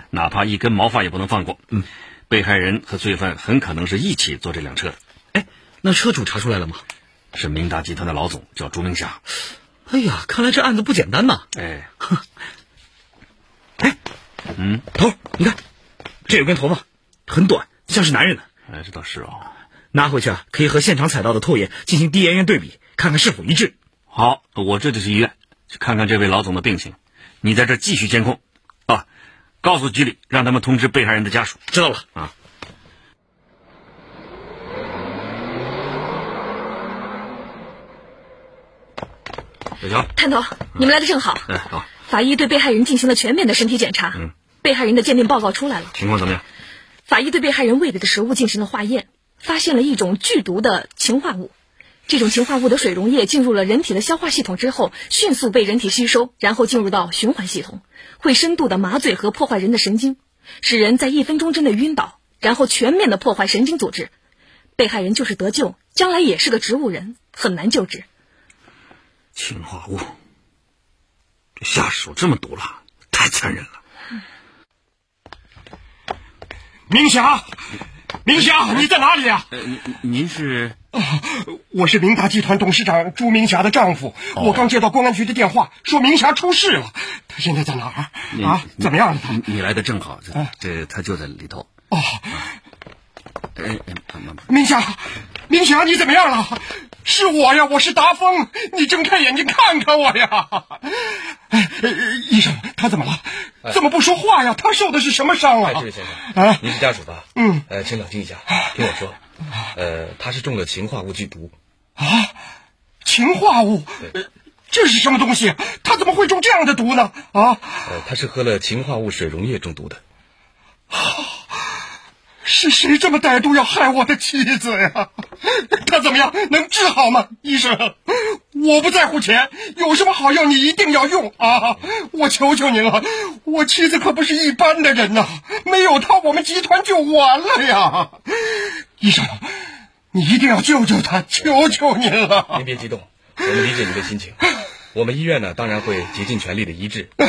哪怕一根毛发也不能放过。被害人和罪犯很可能是一起坐这辆车的。 哎，那车主查出来了吗？ 是明达集团的老总，叫朱明霞。 哎呀，看来这案子不简单呐。 哎， 头，你看，这有根头发，很短，像是男人的。 哎，这倒是哦。 拿回去啊，可以和现场采到的唾液进行 DNA 对比，看看是否一致。 好，我这就去医院去看看这位老总的病情。你在这继续监控啊，告诉局里，让他们通知被害人的家属。 知道了啊。小乔， 探头，你们来的正好。 好。 法医对被害人进行了全面的身体检查。被害人的鉴定报告出来了。 情况怎么样？ 法医对被害人喂给的食物进行了化验，发现了一种剧毒的氰化物。这种氰化物的水溶液进入了人体的消化系统之后，迅速被人体吸收，然后进入到循环系统，会深度的麻醉和破坏人的神经，使人在1分钟之内晕倒，然后全面的破坏神经组织。被害人就是得救，将来也是个植物人，很难救治。 氰化物，这下手这么毒辣，太残忍了。 明霞，明霞，你在哪里啊？ 您是？ 我是明达集团董事长朱明霞的丈夫。我刚接到公安局的电话，说明霞出事了。她现在在哪儿？啊？怎么样了？ 你来的正好，这她就在里头。 哦。明霞，明霞，你怎么样了？是我呀，我是达峰，你睁开眼睛看看我呀！医生，他怎么了？怎么不说话呀？他受的是什么伤啊？ 这位先生，您是家属吧？请冷静一下，听我说。他是中了氰化物剧毒。 啊？氰化物？这是什么东西？他怎么会中这样的毒呢？啊？ 他是喝了氰化物水溶液中毒的。 是谁这么歹毒要害我的妻子呀？他怎么样？能治好吗？医生，我不在乎钱，有什么好药你一定要用啊！我求求您了，我妻子可不是一般的人呐，没有她我们集团就完了呀！医生，你一定要救救她，求求您了！ 您别激动，我们理解您的心情。我们医院呢，当然会竭尽全力的医治。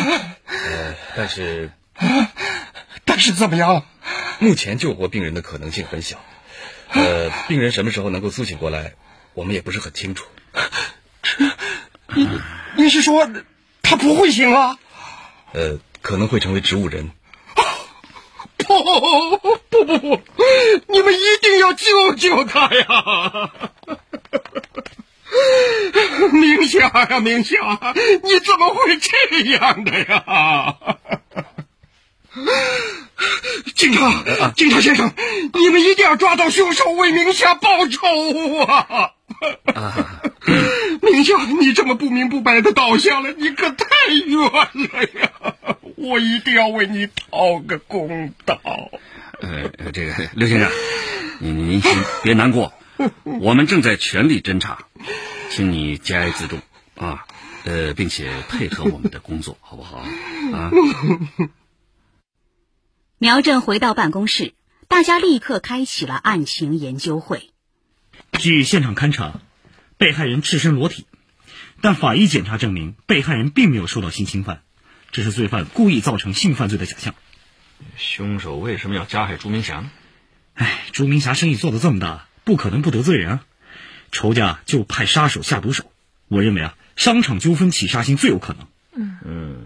但是怎么样？ 目前救活病人的可能性很小。病人什么时候能够苏醒过来，我们也不是很清楚。 你是说他不会醒啊？ 可能会成为植物人。 不，你们一定要救救他呀！明霞呀，明霞，你怎么会这样的呀？警察先生，你们一定要抓到凶手，为明霞报仇啊！明霞，你这么不明不白的倒下了，你可太冤了呀！我一定要为你讨个公道。 这个刘先生，您先别难过，我们正在全力侦查，请你节哀自重啊，并且配合我们的工作，好不好啊？ 苗振回到办公室，大家立刻开启了案情研究会。 据现场勘查，被害人赤身裸体，但法医检查证明被害人并没有受到性侵犯，这是罪犯故意造成性犯罪的假象。 凶手为什么要加害朱明霞呢？ 朱明霞生意做得这么大，不可能不得罪人啊。仇家就派杀手下毒手，我认为啊，商场纠纷起杀心最有可能。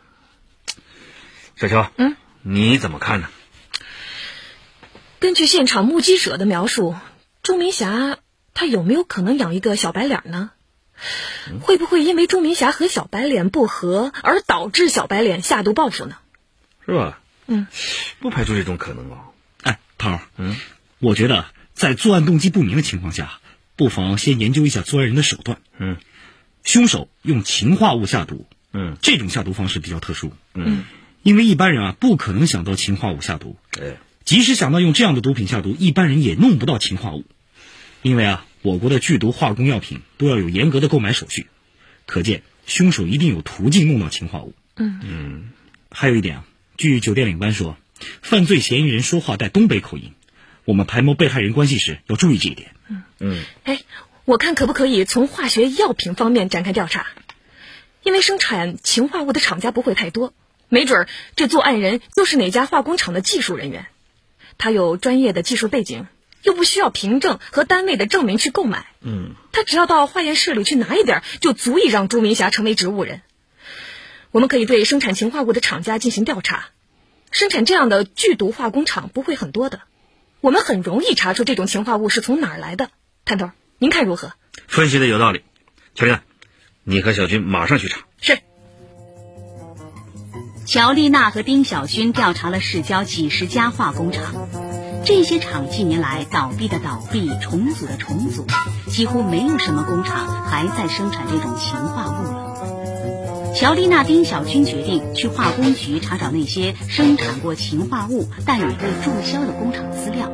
小乔，你怎么看呢？ 根据现场目击者的描述，朱明霞她有没有可能养一个小白脸呢？会不会因为朱明霞和小白脸不和而导致小白脸下毒报复呢？ 是吧？不排除这种可能哦。 涛，我觉得在作案动机不明的情况下，不妨先研究一下作案人的手段。凶手用氰化物下毒，这种下毒方式比较特殊。因为一般人不可能想到氰化物下毒。即使想到用这样的毒品下毒，一般人也弄不到氰化物。因为我国的剧毒化工药品都要有严格的购买手续，可见凶手一定有途径弄到氰化物。还有一点据酒店领班说，犯罪嫌疑人说话带东北口音，我们排摸被害人关系时要注意这一点。 我看可不可以从化学药品方面展开调查，因为生产氰化物的厂家不会太多， 没准儿这作案人就是哪家化工厂的技术人员，他有专业的技术背景，又不需要凭证和单位的证明去购买。他只要到化验室里去拿一点，就足以让朱明霞成为植物人。我们可以对生产氰化物的厂家进行调查，生产这样的剧毒化工厂不会很多的，我们很容易查出这种氰化物是从哪儿来的。探头，您看如何？ 分析的有道理。乔丽娜，你和小军马上去查。 是。 乔丽娜和丁小军调查了市郊几十家化工厂，这些厂近年来倒闭的倒闭，重组的重组，几乎没有什么工厂还在生产这种氰化物了。乔丽娜、丁小军决定去化工局查找那些生产过氰化物但已被注销的工厂资料。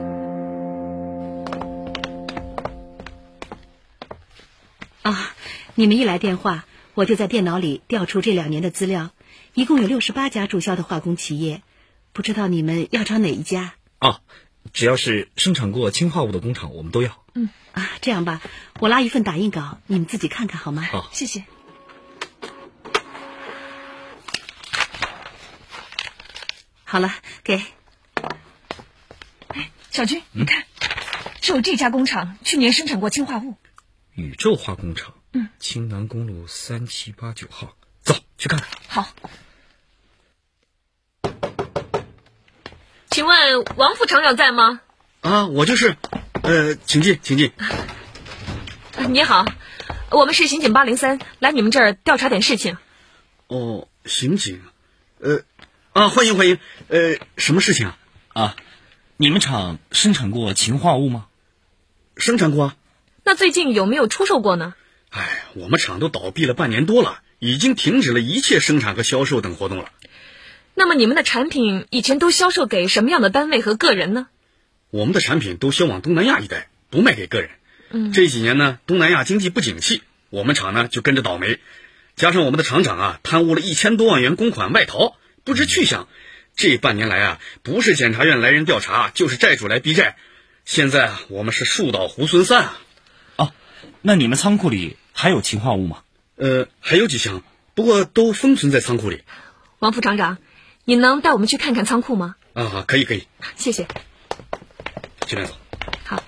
你们一来电话，我就在电脑里调出这2年的资料，一共有68家注销的化工企业，不知道你们要找哪一家？ 只要是生产过氰化物的工厂，我们都要。 这样吧，我拉一份打印稿，你们自己看看好吗？ 好， 谢谢。 好了，给。 小军，你看，只有这家工厂去年生产过氰化物。 宇宙化工厂，青南公路3789号，走去看看。 好。请问王副厂长在吗？ 我就是，请进，请进。 你好，我们是刑警803，来你们这儿调查点事情。 刑警，欢迎欢迎，什么事情啊？ 你们厂生产过氰化物吗？ 生产过啊。 那最近有没有出售过呢？ 我们厂都倒闭了半年多了，已经停止了一切生产和销售等活动了。 那么你们的产品以前都销售给什么样的单位和个人呢？ 我们的产品都销往东南亚一带，不卖给个人。这几年呢，东南亚经济不景气，我们厂呢就跟着倒霉，加上我们的厂长贪污了1000多万元公款外逃，不知去向。这半年来不是检察院来人调查，就是债主来逼债。现在我们是树倒猢狲散。 那你们仓库里还有氰化物吗？ 还有几箱，不过都封存在仓库里。 王副厂长，你能带我们去看看仓库吗？ 可以可以。 谢谢。 这边走。 好。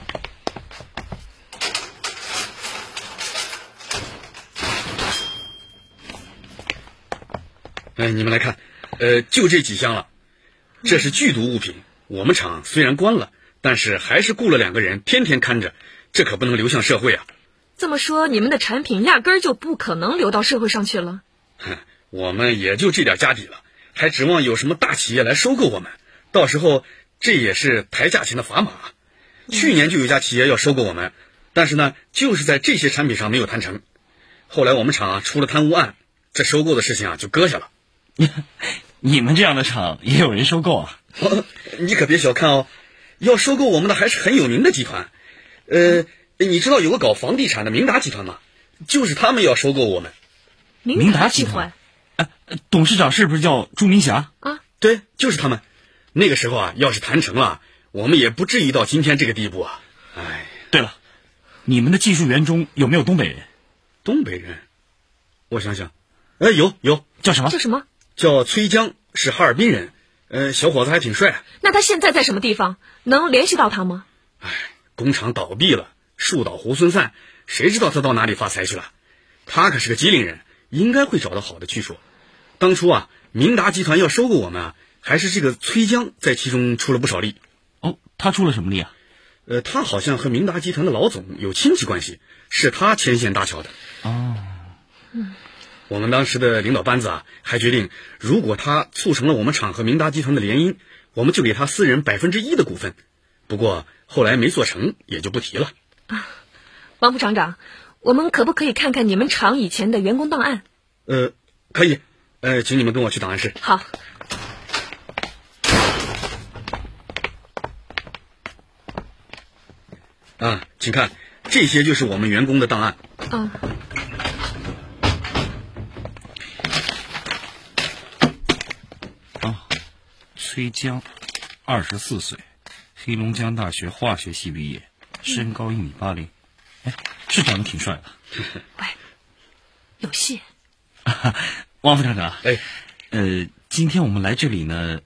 你们来看，就这几箱了。这是剧毒物品，我们厂虽然关了，但是还是雇了2个人，天天看着，这可不能流向社会啊。 这么说，你们的产品压根儿就不可能流到社会上去了？ 我们也就这点家底了，还指望有什么大企业来收购我们？到时候这也是抬价钱的砝码。去年就有家企业要收购我们，但是呢，就是在这些产品上没有谈成。后来我们厂出了贪污案，这收购的事情就搁下了。 你们这样的厂也有人收购啊？ 你可别小看哦，要收购我们的还是很有名的集团。你知道有个搞房地产的明达集团吗？就是他们要收购我们。 明达集团？ 董事长是不是叫朱明霞？ 对，就是他们。那个时候要是谈成了，我们也不至于到今天这个地步啊。 对了，你们的技术员中有没有东北人？ 东北人？我想想，有。 叫什么？ 叫崔江，是哈尔滨人。小伙子还挺帅。 那他现在在什么地方？能联系到他吗？ 工厂倒闭了，树倒猢狲散，谁知道他到哪里发财去了？他可是个机灵人，应该会找到好的去处。当初明达集团要收购我们还是这个崔江在其中出了不少力。 他出了什么力啊？ 他好像和明达集团的老总有亲戚关系，是他牵线搭桥的。我们当时的领导班子还决定，如果他促成了我们厂和明达集团的联姻，我们就给他私人1%的股份。不过后来没做成，也就不提了。 王副厂长，我们可不可以看看你们厂以前的员工档案？ 可以。请你们跟我去档案室。 好。 请看，这些就是我们员工的档案。 崔江，24岁，黑龙江大学化学系毕业，身高1.80米。是长得挺帅的。 喂，有戏。 王副厂长， 今天我们来这里呢，